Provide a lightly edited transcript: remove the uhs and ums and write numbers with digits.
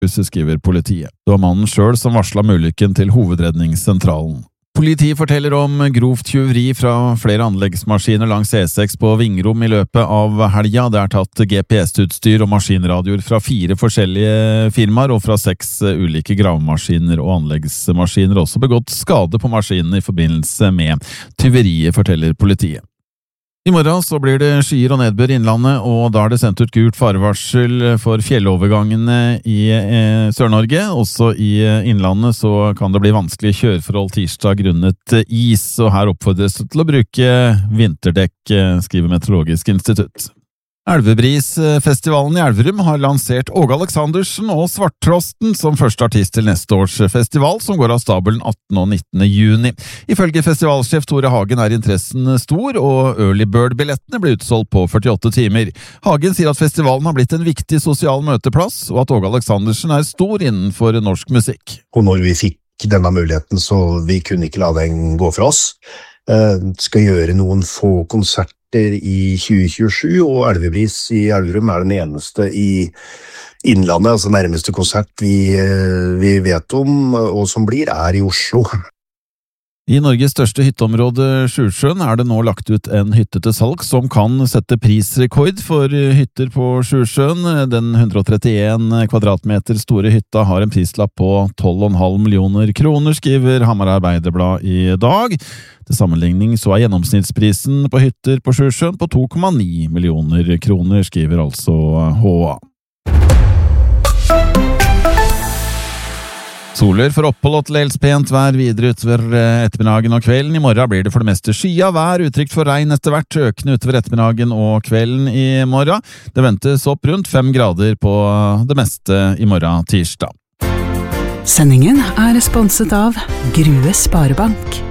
Huset, skriver politiet. Det var mannen selv som varslet om ulykken til hovedredningssentralen. Politiet forteller om grovt tyveri fra flere anleggsmaskiner langs E6 på Vingrom i løpet av helga. Det er tatt GPS-utstyr og maskinradioer fra 4 forskjellige firmaer og fra 6 ulike gravemaskiner og anleggsmaskiner, også begått skade på maskinene i forbindelse med tyveriet, forteller politiet. I morgen så blir det skyer og nedbør i innlandet, og da er det sendt ut gult farevarsel for fjellovergangene i Sør-Norge. Også i innlandet så kan det bli vanskelige kjøreforhold tirsdag grunnet is, og her oppfordres til å bruke vinterdekk, skriver Meteorologisk institutt. Elvebrisfestivalen i Elverum har lansert Åge Aleksandersen og Svarttrosten som første artist til neste års festival, som går av stabelen 18. og 19. juni. Ifølge festivalsjef Tore Hagen er interessen stor, og Early Bird-billettene ble utsolgt på 48 timer. Hagen sier at festivalen har blitt en viktig sosial møteplass, og at Åge Aleksandersen er stor innenfor norsk musikk. Og når vi fikk denne muligheten, så vi kunne ikke la den gå fra oss. Skal gjøre noen få konserter i 2027, og Elvebris i Elverum er den eneste i innlandet, altså nærmeste konsert vi vet om, og som blir, er i Oslo. I Norges største hytteområde, Sjusjøen, er det nå lagt ut en hytte til salg som kan sette prisrekord for hytter på Sjusjøen. Den 131 kvadratmeter store hytta har en prislapp på 12,5 millioner kroner, skriver Hamar Arbeiderblad i dag. Til sammenligning så er gjennomsnittsprisen på hytter på Sjusjøen på 2,9 millioner kroner, skriver altså HA. Soler for opphold og til dels pent vær videre utover ettermiddagen og kvelden. I morgen blir det for det meste skya vær, utrygt for regn etter hvert, økende utover ettermiddagen og kvelden i morgen. Det ventes opp rundt 5 grader på det meste i morgen tirsdag. Sendingen er sponset av Grue Sparebank.